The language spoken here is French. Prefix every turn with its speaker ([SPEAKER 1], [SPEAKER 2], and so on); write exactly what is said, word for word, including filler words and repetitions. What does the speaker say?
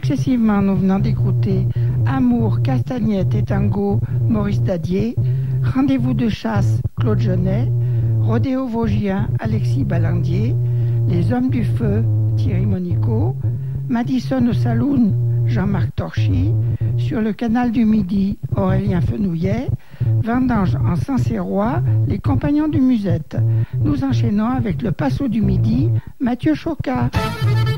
[SPEAKER 1] successivement, nous venons d'écouter Amour, Castagnette et Tango, Maurice Dadier, Rendez-vous de chasse, Claude Genet, Rodéo Vosgien, Alexis Ballandier, Les Hommes du Feu, Thierry Monicaud, Madison au Saloon, Jean-Marc Torchy, Sur le canal du Midi, Aurélien Fenouillet, Vendange en Sancerrois, Les Compagnons du Musette. Nous enchaînons avec le Passo du Midi, Mathieu Chocat.